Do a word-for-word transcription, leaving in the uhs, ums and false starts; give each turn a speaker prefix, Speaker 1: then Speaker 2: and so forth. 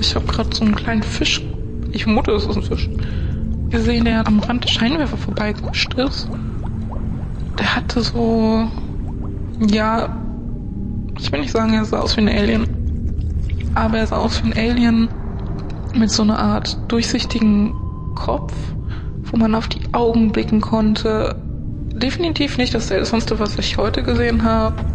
Speaker 1: Ich habe gerade so einen kleinen Fisch, ich vermute, es ist ein Fisch, gesehen, der am Rand des Scheinwerfer vorbeigewischt ist. Der hatte so, ja, ich will nicht sagen, er sah aus wie ein Alien, aber er sah aus wie ein Alien mit so einer Art durchsichtigen Kopf, wo man auf die Augen blicken konnte. Definitiv nicht das Seltsamste, was ich heute gesehen habe.